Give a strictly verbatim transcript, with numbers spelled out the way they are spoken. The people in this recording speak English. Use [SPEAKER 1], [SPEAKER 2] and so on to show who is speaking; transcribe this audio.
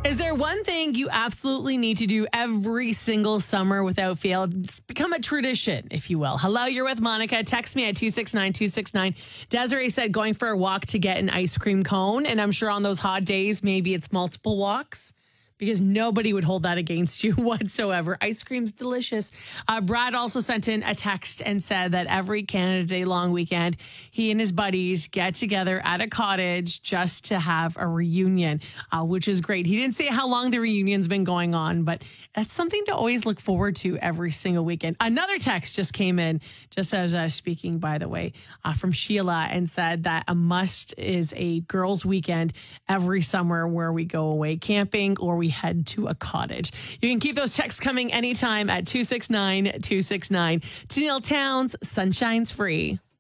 [SPEAKER 1] Is there one thing you absolutely need to do every single summer without fail? It's become a tradition, if you will. Hello, you're with Monica. Text me at two six nine two six nine. Desiree said going for a walk to get an ice cream cone. And I'm sure on those hot days, maybe it's multiple walks, because nobody would hold that against you whatsoever. Ice cream's delicious. Uh, Brad also sent in a text and said that every Canada Day long weekend, he and his buddies get together at a cottage just to have a reunion, uh, which is great. He didn't say how long the reunion's been going on, but that's something to always look forward to every single weekend. Another text just came in, just as I was speaking, by the way, uh, from Sheila, and said that a must is a girls' weekend every summer where we go away camping or we head to a cottage. You can keep those texts coming anytime at two six nine two six nine. Tennille Towns, Sunshine's Free.